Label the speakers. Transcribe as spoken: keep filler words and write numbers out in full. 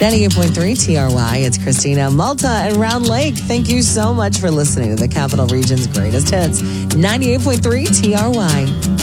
Speaker 1: ninety-eight point three T R Y, it's Christina, Malta, and Round Lake. Thank you so much for listening to the Capital Region's greatest hits. ninety-eight point three T R Y.